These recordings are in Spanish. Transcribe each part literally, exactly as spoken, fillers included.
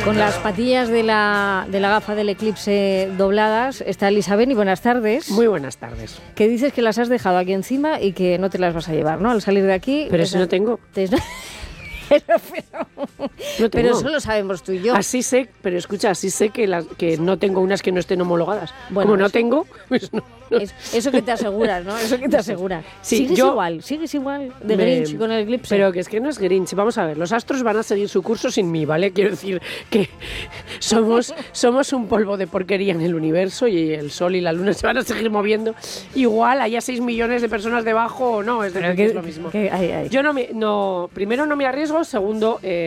Con las patillas de la, de la gafa del eclipse dobladas está Elisa-Beni. Buenas tardes. Muy buenas tardes. Que dices que las has dejado aquí encima y que no te las vas a llevar, ¿no? Al salir de aquí... Pero eso no tengo. Te... Pero, pero, no pero eso lo sabemos tú y yo. Así sé, pero escucha, así sé que, las, que no tengo unas que no estén homologadas. Bueno, Como no eso, tengo, pues no. no. Es, eso que te aseguras, ¿no? Eso que te aseguras. Sí, sigues yo, igual, sigues igual de me, Grinch con el eclipse. Pero que es que no es Grinch. Vamos a ver, los astros van a seguir su curso sin mí, ¿vale? Quiero decir que somos, somos un polvo de porquería en el universo y el sol y la luna se van a seguir moviendo. Igual haya seis millones de personas debajo o no, es, decir, que es lo mismo. Que, ay, ay. Yo no me, no, primero no me arriesgo, segundo... Eh,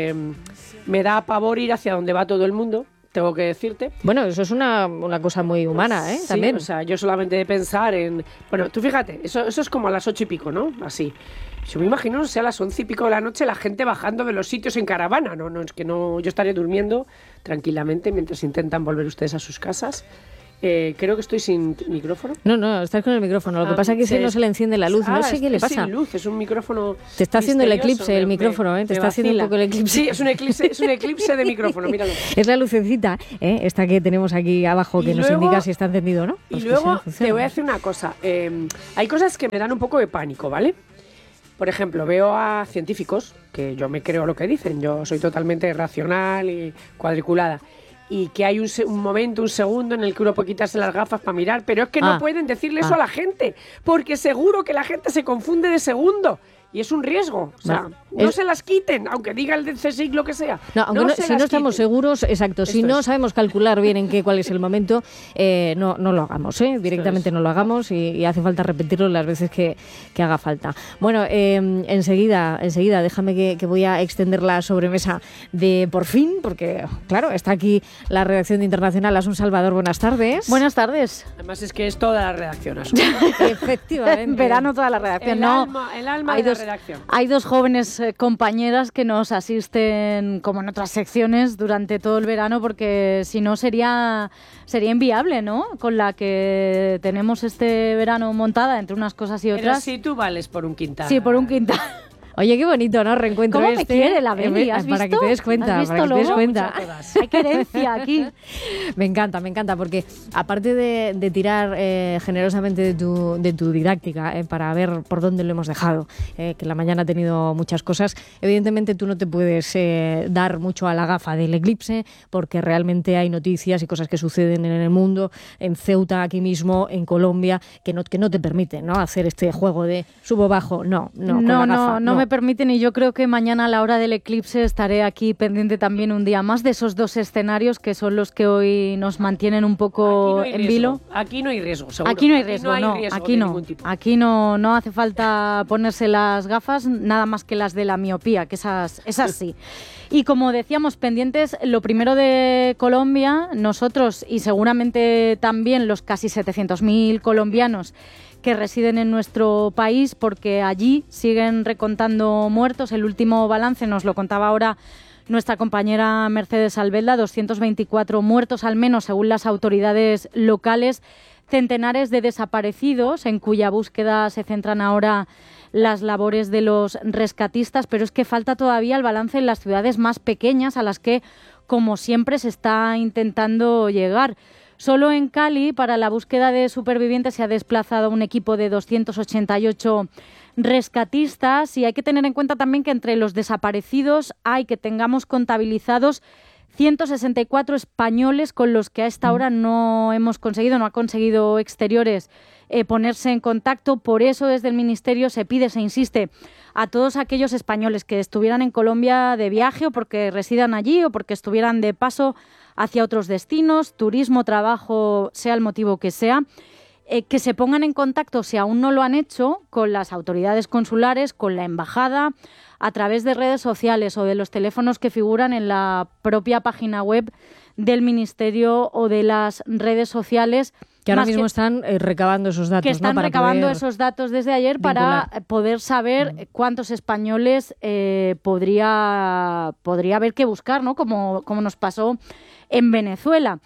me da pavor ir hacia donde va todo el mundo, tengo que decirte. Bueno, eso es una, una cosa muy humana, ¿eh? Sí, También. O sea, yo solamente de pensar en... Bueno, tú fíjate, eso, eso es como a las ocho y pico, ¿no? Así. Yo me imagino, o sea, a las once y pico de la noche la gente bajando de los sitios en caravana, ¿no? No, es que no... Yo estaré durmiendo tranquilamente mientras intentan volver ustedes a sus casas. Eh, creo que estoy sin micrófono. No, no, estás con el micrófono. Lo que ah, pasa es que sí, si no se le enciende la luz. Ah, no sé qué le es pasa. sin luz, es un micrófono. Te está haciendo el eclipse, me, el micrófono, ¿eh? Te está vacila. haciendo un poco el eclipse. Sí, es un eclipse, es un eclipse de micrófono, míralo. Es la lucecita, ¿eh? Esta que tenemos aquí abajo que y nos luego, indica si está encendido o no. Pues y pues luego te voy a decir una cosa. Eh, hay cosas que me dan un poco de pánico, ¿vale? Por ejemplo, veo a científicos, que yo me creo lo que dicen, yo soy totalmente racional y cuadriculada, y que hay un, un momento, un segundo en el que uno puede quitarse las gafas para mirar, pero es que ah, no pueden decirle ah. eso a la gente, porque seguro que la gente se confunde de segundo. Y es un riesgo, o sea, no, no es... se las quiten, aunque diga el del C S I C lo que sea. No, aunque no no, si no estamos quiten. seguros, exacto, Esto si no es. sabemos calcular bien en qué, cuál es el momento, eh, no, no lo hagamos, ¿eh? Directamente no lo hagamos y, y hace falta repetirlo las veces que, que haga falta. Bueno, eh, enseguida, enseguida, déjame que, que voy a extender la sobremesa de por fin, porque, claro, está aquí la redacción de Internacional. Asun Salvador, buenas tardes. Buenas tardes. Además es que es toda la redacción, Asun. Efectivamente. En verano toda la redacción, el no. Alma, el alma hay de dos, la redacción. Hay dos jóvenes eh, compañeras que nos asisten, como en otras secciones, durante todo el verano, porque si no sería, sería inviable, ¿no? Con la que tenemos este verano montada entre unas cosas y otras. Pero si tú vales por un quintal. Sí, por un quintal. Oye, qué bonito, ¿no? Reencuentro ¿Cómo este. me quiere la Beni? ¿Has Para visto? que te des cuenta, ¿Has visto, para que te des Lobo? cuenta. Hay querencia aquí. Me encanta, me encanta, porque aparte de, de tirar eh, generosamente de tu, de tu didáctica eh, para ver por dónde lo hemos dejado, eh, que la mañana ha tenido muchas cosas, evidentemente tú no te puedes eh, dar mucho a la gafa del eclipse, porque realmente hay noticias y cosas que suceden en el mundo, en Ceuta, aquí mismo, en Colombia, que no, que no te permiten, ¿no? Hacer este juego de subo-bajo. No, no, con no, la gafa, no, no, no me permiten, y yo creo Creo que mañana a la hora del eclipse estaré aquí pendiente también un día más de esos dos escenarios que son los que hoy nos mantienen un poco no en vilo. Aquí no hay riesgo, seguro. Aquí no hay riesgo, aquí no, no, hay riesgo aquí de no. ningún tipo. Aquí no, no hace falta ponerse las gafas, nada más que las de la miopía, que esas, esas sí. Y como decíamos, pendientes, lo primero de Colombia, nosotros y seguramente también los casi setecientos mil colombianos que residen en nuestro país, porque allí siguen recontando muertos. El último balance nos lo contaba ahora nuestra compañera Mercedes Albelda, doscientos veinticuatro muertos al menos según las autoridades locales, centenares de desaparecidos en cuya búsqueda se centran ahora las labores de los rescatistas, pero es que falta todavía el balance en las ciudades más pequeñas a las que, como siempre, se está intentando llegar. Solo en Cali, para la búsqueda de supervivientes, se ha desplazado un equipo de doscientos ochenta y ocho rescatistas, y hay que tener en cuenta también que entre los desaparecidos hay que tengamos contabilizados ciento sesenta y cuatro españoles con los que a esta hora no hemos conseguido, no ha conseguido Exteriores eh, ponerse en contacto. Por eso desde el Ministerio se pide, se insiste a todos aquellos españoles que estuvieran en Colombia de viaje o porque residan allí o porque estuvieran de paso hacia otros destinos, turismo, trabajo, sea el motivo que sea, eh, que se pongan en contacto, si aún no lo han hecho, con las autoridades consulares, con la embajada, a través de redes sociales o de los teléfonos que figuran en la propia página web del Ministerio o de las redes sociales. Que ahora Más mismo que, están eh, recabando esos datos. Que están ¿no? Para recabando poder esos datos desde ayer vincular. para poder saber mm. cuántos españoles eh, podría, podría haber que buscar, ¿no? Como, como nos pasó en Venezuela.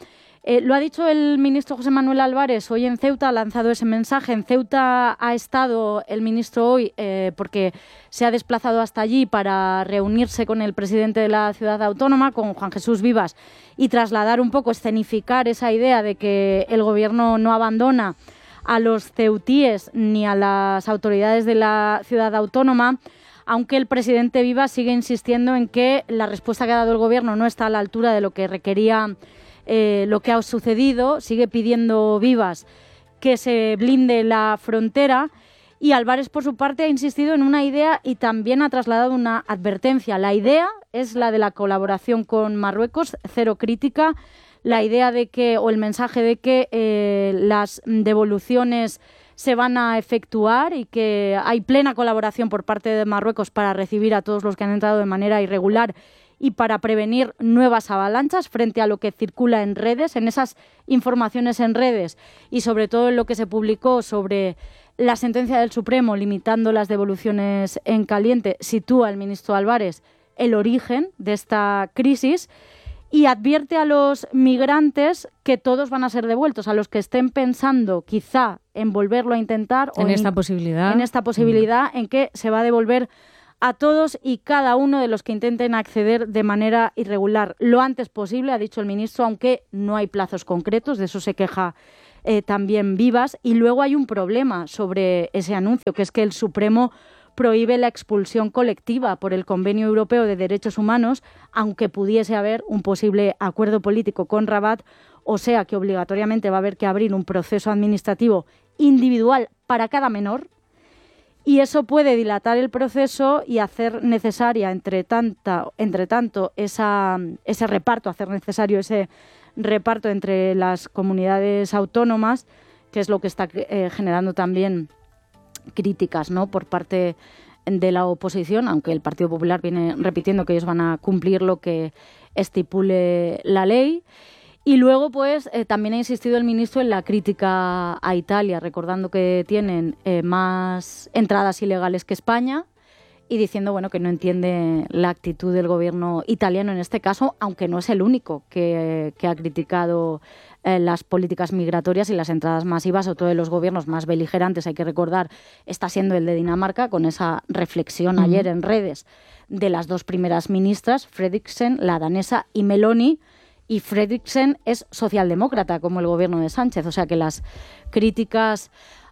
Eh, lo ha dicho el ministro José Manuel Álvarez hoy en Ceuta, ha lanzado ese mensaje. En Ceuta ha estado el ministro hoy eh, porque se ha desplazado hasta allí para reunirse con el presidente de la ciudad autónoma, con Juan Jesús Vivas, y trasladar un poco, escenificar esa idea de que el gobierno no abandona a los ceutíes ni a las autoridades de la ciudad autónoma, aunque el presidente Vivas sigue insistiendo en que la respuesta que ha dado el gobierno no está a la altura de lo que requería eh, lo que ha sucedido. Sigue pidiendo Vivas que se blinde la frontera, y Álvarez, por su parte, ha insistido en una idea y también ha trasladado una advertencia. La idea es la de la colaboración con Marruecos, cero crítica. La idea de que, o el mensaje de que eh, las devoluciones se van a efectuar y que hay plena colaboración por parte de Marruecos para recibir a todos los que han entrado de manera irregular y para prevenir nuevas avalanchas frente a lo que circula en redes, en esas informaciones en redes y sobre todo en lo que se publicó sobre la sentencia del Supremo limitando las devoluciones en caliente. Sitúa el ministro Álvarez el origen de esta crisis y advierte a los migrantes que todos van a ser devueltos, a los que estén pensando quizá en volverlo a intentar en o esta en, posibilidad, en esta posibilidad mm. en que se va a devolver a todos y cada uno de los que intenten acceder de manera irregular lo antes posible, ha dicho el ministro, aunque no hay plazos concretos, de eso se queja eh, también Vivas. Y luego hay un problema sobre ese anuncio, que es que el Supremo prohíbe la expulsión colectiva por el Convenio Europeo de Derechos Humanos, aunque pudiese haber un posible acuerdo político con Rabat, o sea que obligatoriamente va a haber que abrir un proceso administrativo individual para cada menor, y eso puede dilatar el proceso y hacer necesaria, entre, tanta, entre tanto, esa, ese reparto, hacer necesario ese reparto entre las comunidades autónomas, que es lo que está eh, generando también críticas, ¿no?, por parte de la oposición, aunque el Partido Popular viene repitiendo que ellos van a cumplir lo que estipule la ley. Y luego, pues, eh, también ha insistido el ministro en la crítica a Italia, recordando que tienen eh, más entradas ilegales que España y diciendo, bueno, que no entiende la actitud del gobierno italiano en este caso, aunque no es el único que, que ha criticado eh, las políticas migratorias y las entradas masivas. Otro de los gobiernos más beligerantes, hay que recordar, está siendo el de Dinamarca, con esa reflexión uh-huh. ayer en redes de las dos primeras ministras, Frederiksen, la danesa, y Meloni. Y Frederiksen es socialdemócrata, como el gobierno de Sánchez. O sea que las críticas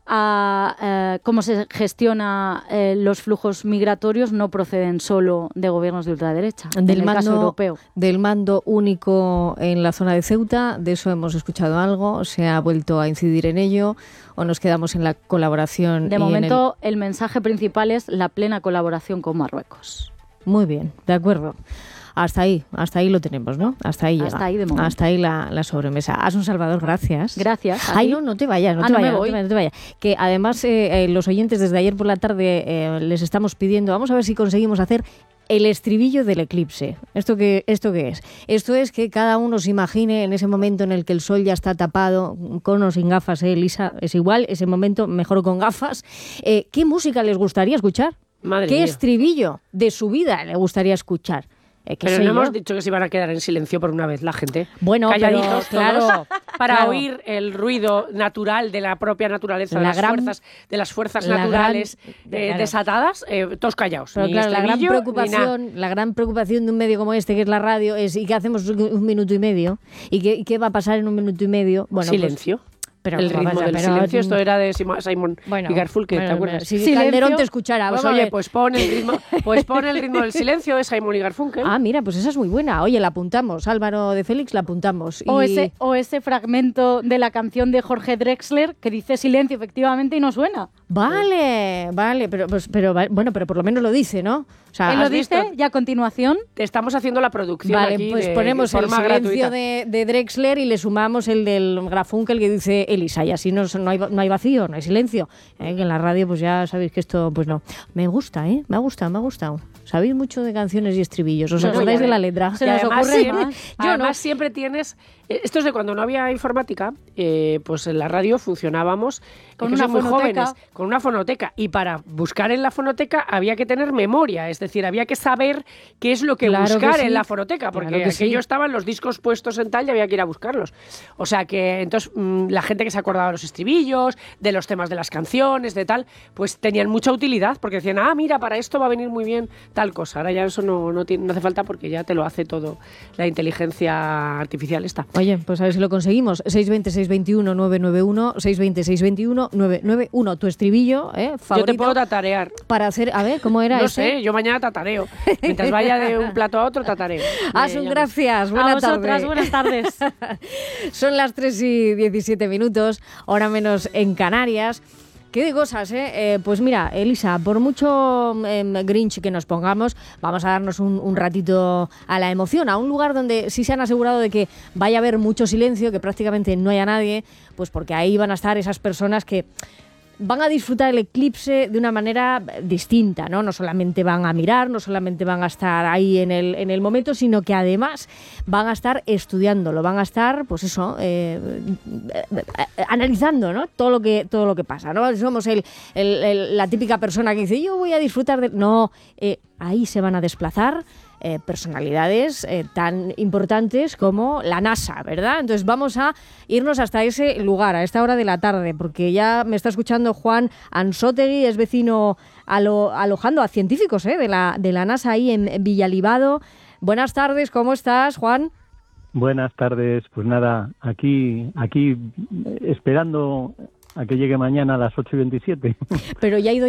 a eh, cómo se gestiona eh, los flujos migratorios no proceden solo de gobiernos de ultraderecha, del en el mando, caso europeo. Del mando único en la zona de Ceuta, de eso hemos escuchado algo, se ha vuelto a incidir en ello, o nos quedamos en la colaboración. De y momento, en el... el mensaje principal es la plena colaboración con Marruecos. Muy bien, de acuerdo. Hasta ahí, hasta ahí lo tenemos, ¿no? Hasta ahí llega. Hasta ahí de momento. Hasta ahí la, la sobremesa. Asun Salvador, gracias. Gracias. Ay, no, no te vayas, no ah, te no vayas, me voy. no te vayas, no te vayas. Que además eh, eh, los oyentes desde ayer por la tarde eh, les estamos pidiendo, vamos a ver si conseguimos hacer el estribillo del eclipse. ¿Esto qué, ¿Esto qué es? Esto es que cada uno se imagine en ese momento en el que el sol ya está tapado, con o sin gafas, ¿eh, Elisa? Es igual, ese momento mejor con gafas. Eh, ¿Qué música les gustaría escuchar? Madre ¿Qué mía. estribillo de su vida le gustaría escuchar? Eh, pero no yo? hemos dicho que se iban a quedar en silencio por una vez la gente. Bueno, calladitos pero, claro, todos, para claro. oír el ruido natural de la propia naturaleza, La de las gran- fuerzas, de las fuerzas la naturales gran- eh, claro. desatadas, eh, todos callados. Pero Ni claro, la gran estribillo, ni nada. preocupación, la gran preocupación de un medio como este, que es la radio, es ¿y qué hacemos un minuto y medio? ¿Y qué, y qué va a pasar en un minuto y medio? Bueno, silencio. Pues, pero el ¿cómo ritmo pasa? del Pero- silencio, esto era de Simo- Simon Bueno, y Garfunkel, bueno, ¿te acuerdas? Si Silencio. Calderón te escuchara, Pues vamos a oye, ver. pues pon el ritmo, pues pon el ritmo del silencio de Simon y Garfunkel. Ah, mira, pues esa es muy buena. Oye, la apuntamos. Álvaro de Félix, la apuntamos. O, Y- ese, o ese fragmento de la canción de Jorge Drexler que dice silencio efectivamente y no suena. Vale, vale, pero, pues, pero va- bueno, pero por lo menos lo dice, ¿no? O sea, Él lo ¿has dice visto? y a continuación Te estamos haciendo la producción vale, aquí pues de, ponemos de el forma silencio gratuita. de, de Drexler y le sumamos el del Garfunkel que dice Elisa, y así no, no, hay, no hay vacío, no hay silencio. ¿eh? Que en la radio pues ya sabéis que esto, pues no. Me gusta, ¿eh? Me ha gustado, me ha gustado. Sabéis mucho de canciones y estribillos, ¿os Bueno, acordáis ya de la ve. letra? Se Y nos además ocurre siempre, más. Yo no. además siempre tienes Esto es de cuando no había informática, eh, pues en la radio funcionábamos con que una son muy fonoteca. jóvenes, con una fonoteca. Y para buscar en la fonoteca había que tener memoria, es decir, había que saber qué es lo que Claro que buscar sí. en la fonoteca, porque Claro que sí. aquello estaban los discos puestos en tal y había que ir a buscarlos. O sea que entonces mmm, la gente que se acordaba de los estribillos, de los temas de las canciones, de tal, pues tenían mucha utilidad, porque decían, ah, mira, para esto va a venir muy bien tal cosa. Ahora ya eso no, no, tiene, no hace falta porque ya te lo hace todo la inteligencia artificial esta. Oye, pues a ver si lo conseguimos. seis veinte, seis veintiuno, novecientos noventa y uno, seis veinte, seis veintiuno, novecientos noventa y uno. Tu estribillo, ¿eh? Favorito. Yo te puedo tatarear. Para hacer, a ver, ¿cómo era No ese? sé, yo mañana tatareo. Mientras vaya de un plato a otro, tatareo. Asun, Me gracias. A Buenas vosotras, tardes. buenas tardes. Son las tres y diecisiete minutos, hora menos en Canarias. ¿Qué de cosas, eh? eh pues mira, Elisa, por mucho eh, Grinch que nos pongamos, vamos a darnos un, un ratito a la emoción, a un lugar donde sí se han asegurado de que vaya a haber mucho silencio, que prácticamente no haya nadie, pues porque ahí van a estar esas personas que van a disfrutar el eclipse de una manera distinta, ¿no? No solamente van a mirar, no solamente van a estar ahí en el, en el momento, sino que además van a estar estudiándolo, van a estar, pues eso, eh, eh, analizando, ¿no? Todo lo que, todo lo que pasa, ¿no? Somos el, el, el, la típica persona que dice, yo voy a disfrutar de... No, eh, ahí se van a desplazar Eh, personalidades eh, tan importantes como la NASA, ¿verdad? Entonces vamos a irnos hasta ese lugar, a esta hora de la tarde, porque ya me está escuchando Juan Ansótegui, es vecino alo, alojando a científicos eh, de, la, de la NASA ahí en, en Villalibado. Buenas tardes, ¿cómo estás, Juan? Buenas tardes, pues nada, aquí, aquí esperando a que llegue mañana a las ocho y veintisiete. Pero ya ha ido